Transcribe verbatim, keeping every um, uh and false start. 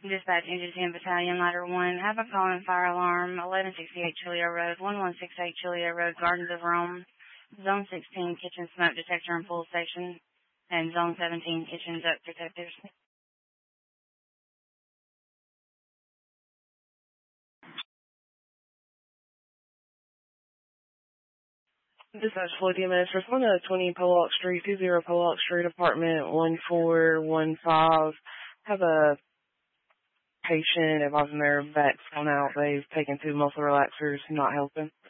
Dispatch Engine ten Battalion, Ladder one. Have a call and fire alarm, eleven sixty-eight Chilio Road, eleven sixty-eight Chilio Road, Gardens of Rome. Zone sixteen, kitchen smoke detector and pull station. And Zone seventeen, kitchen duct detectors. Dispatch Floyd E M S, respond to twenty Pollock Street, two zero Pollock Street, apartment one four one five. Have a patient advising their back's gone out. They've taken two muscle relaxers, not helping.